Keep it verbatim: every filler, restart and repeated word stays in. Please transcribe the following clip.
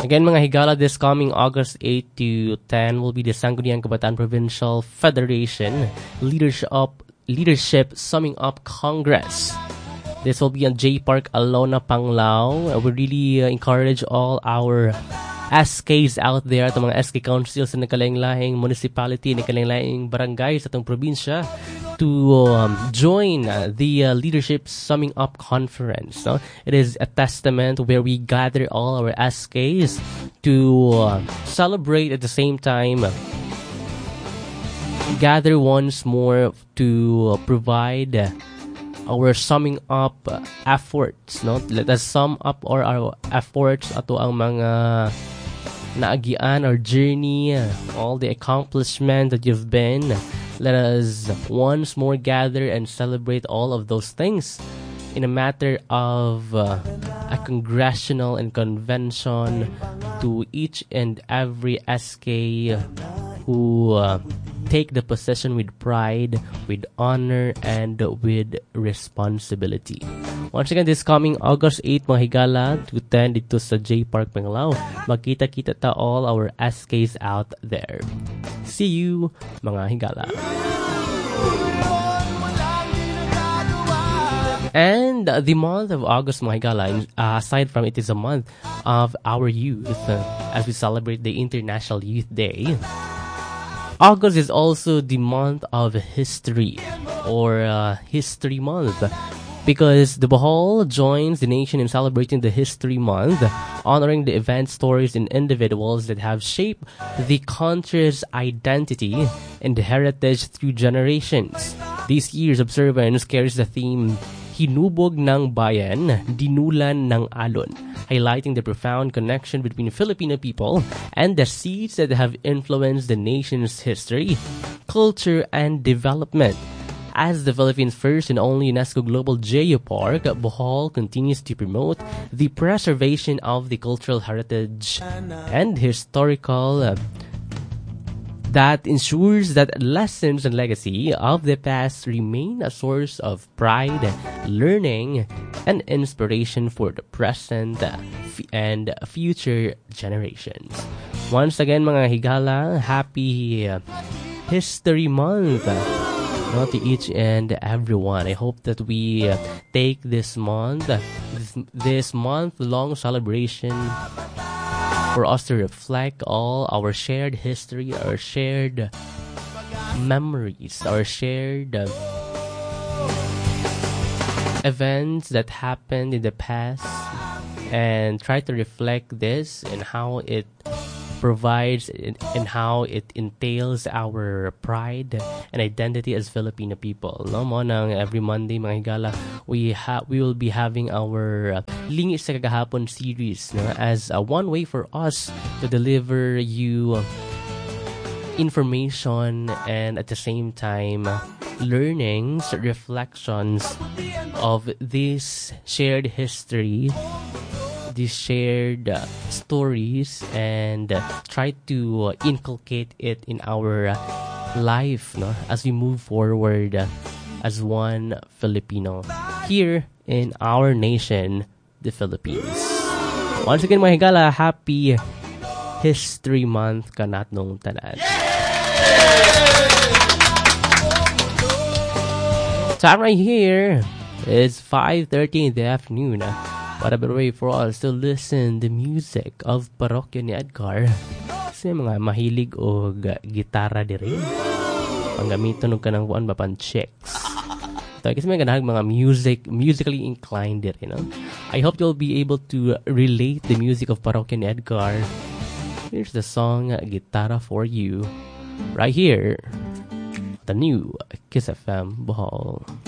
Again, mga higala, this coming August eighth to ten will be the Sangguniang Kabataan Provincial Federation Leadership Leadership Summing Up Congress. This will be on J Park, Alona, Panglao. We really uh, encourage all our S Ks out there, itong mga S K councils sa nakalayang-lahing municipality, nakalayang-lahing barangay sa itong probinsya to um, join uh, the uh, Leadership Summing Up Conference. No? It is a testament where we gather all our S Ks to uh, celebrate at the same time, gather once more to uh, provide uh, our summing up uh, efforts. No? Let us sum up all our efforts ato ang mga naagian, our journey, all the accomplishment that you've been. Let us once more gather and celebrate all of those things in a matter of uh, a congressional and convention to each and every S K who uh, take the position with pride, with honor, and with responsibility. Once again, this coming August eighth, mga higala, to ten dito sa J Park, Panglao. Magkita-kita ta all our S Ks out there. See you, mga higala. And uh, the month of August, mga higala, uh, aside from it is a month of our youth, uh, as we celebrate the International Youth Day, August is also the month of history, or uh, History Month, because the Bohol joins the nation in celebrating the History Month, honoring the events, stories, and individuals that have shaped the country's identity and heritage through generations. This year's observance carries the theme, Hinubog ng Bayan, Dinulan ng Alon, highlighting the profound connection between Filipino people and the seeds that have influenced the nation's history, culture, and development. As the Philippines' first and only UNESCO Global Geopark, Bohol continues to promote the preservation of the cultural heritage and historical uh, that ensures that lessons and legacy of the past remain a source of pride, learning, and inspiration for the present and future generations. Once again, mga higala, happy uh, History Month uh, to each and everyone. I hope that we uh, take this month, uh, this, this month-long celebration for us to reflect all our shared history, our shared memories, our shared uh, events that happened in the past, and try to reflect this and how it provides and how it entails our pride and identity as Filipino people. No mo nang every Monday, mga higala, we ha- we will be having our uh, Lingis sa Kagahapon series, no, as uh, one way for us to deliver you information and at the same time learnings, reflections of this shared history, these shared uh, stories, and uh, try to uh, inculcate it in our uh, life, no, as we move forward uh, as one Filipino here in our nation, the Philippines. Once again, mga higala, happy History Month kanat nung tanan. Time right here is five thirty in the afternoon. Uh, What a better way for us to listen the music of Parokya ni Edgar. Kasi mga mahilig o gitara diri. Panggamiton og kanang kuan ba pan checks. Ito kasi may ganahag mga music, musically inclined diri, no? I hope you'll be able to relate the music of Parokya ni Edgar. Here's the song Gitara for You. Right here, the new Kiss F M Bohol.